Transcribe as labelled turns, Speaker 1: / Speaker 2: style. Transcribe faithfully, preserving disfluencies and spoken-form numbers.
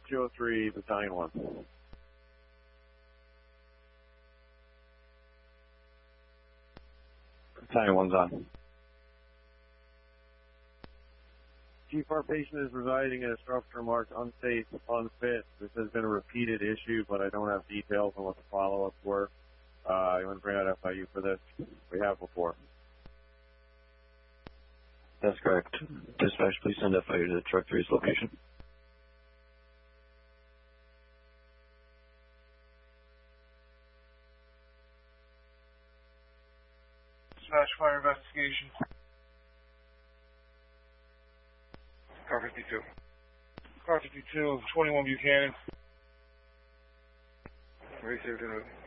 Speaker 1: two oh three, Battalion one.
Speaker 2: Battalion one's on.
Speaker 1: Chief, our patient is residing in a structure marked unsafe, unfit. This has been a repeated issue, but I don't have details on what the follow-ups were. Uh, you want to bring out F I U for this? We have before.
Speaker 2: That's correct. Dispatch, please send F I U to the Truck three's location.
Speaker 3: Dispatch, fire investigation. Car fifty-two. Car fifty-two, twenty-one Buchanan. Ready, saved and moving.